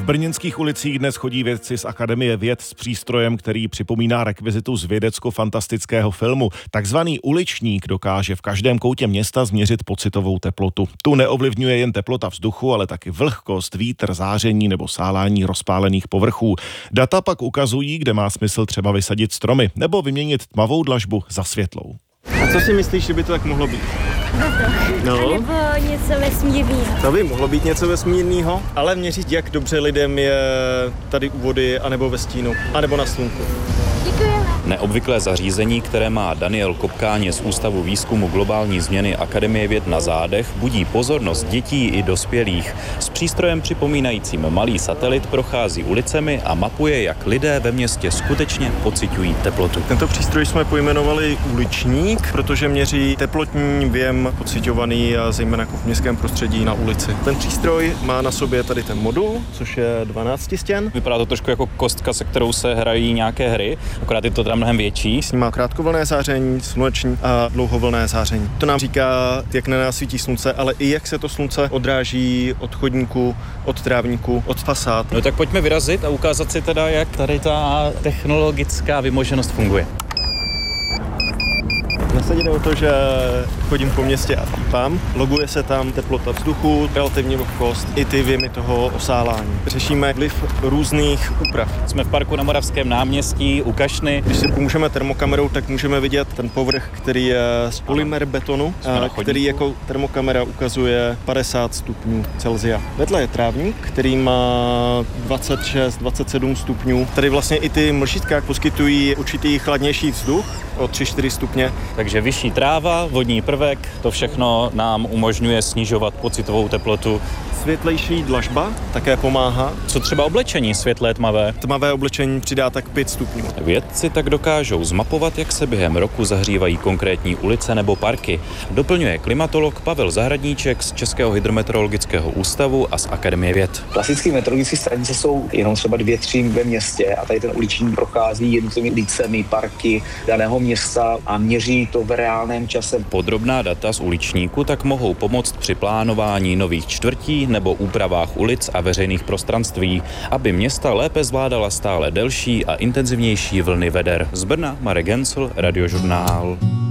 brněnských ulicích dnes chodí vědci z Akademie věd s přístrojem, který připomíná rekvizitu z vědecko-fantastického filmu. Takzvaný uličník dokáže v každém koutě města změřit pocitovou teplotu. Tu neovlivňuje jen teplota vzduchu, ale taky vlhkost, vítr, záření nebo sálání rozpálených povrchů. Data pak ukazují, kde má smysl třeba vysadit stromy nebo vyměnit tmavou dlažbu za světlou. A co si myslíš, že by to tak mohlo být? No. A nebo něco vesmírného. To by mohlo být něco vesmírného, ale měřit, jak dobře lidem je tady u vody, anebo ve stínu, anebo na slunku. Děkujeme. Neobvyklé zařízení, které má Daniel Kopkáně z Ústavu výzkumu globální změny Akademie věd na zádech, budí pozornost dětí i dospělých. S přístrojem připomínajícím malý satelit prochází ulicemi a mapuje, jak lidé ve městě skutečně pociťují teplotu. Tento přístroj jsme pojmenovali uličník, protože měří teplotní věm pociťovaný a zejména v městském prostředí na ulici. Ten přístroj má na sobě tady ten modul, což je 12 stěn. Vypadá to trošku jako kostka, se kterou se hrají nějaké hry, akorát je to teda mnohem větší. S ním má krátkovlnné záření, sluneční a dlouhovlnné záření. To nám říká, jak na nás svítí slunce, ale i jak se to slunce odráží od chodníku, od trávníku, od fasád. No tak pojďme vyrazit a ukázat si teda, jak tady ta technologická vymoženost funguje. Nasadě jde o to, že chodím po městě a pípám. Loguje se tam teplota vzduchu, relativní vlhkost i ty věmy toho osálání. Řešíme vliv různých úprav. Jsme v parku na Moravském náměstí u Kašny. Když si pomůžeme termokamerou, tak můžeme vidět ten povrch, který je z polymer betonu, který jako termokamera ukazuje 50 stupňů Celsia. Vedle je trávník, který má 26-27 stupňů. Tady vlastně i ty mlžítka poskytují určitý chladnější vzduch o 3-4 stupně. Takže vyšší tráva, vodní prvek, to všechno nám umožňuje snižovat pocitovou teplotu. Světlejší dlažba také pomáhá. Co třeba oblečení světlé, tmavé? Tmavé oblečení přidá tak 5 stupňů. Vědci tak dokážou zmapovat, jak se během roku zahřívají konkrétní ulice nebo parky. Doplňuje klimatolog Pavel Zahradníček z Českého hydrometeorologického ústavu a z Akademie věd. Klasické meteorologické stanice jsou jenom třeba 2-3 ve městě a tady ten uličník prochází jednotlivými ulicemi, parky daného města a měří to v reálném čase. Podrobná data z uličníku tak mohou pomoct při plánování nových čtvrtí nebo úpravách ulic a veřejných prostranství, aby města lépe zvládala stále delší a intenzivnější vlny veder. Z Brna Marek Gencl, Radiožurnál.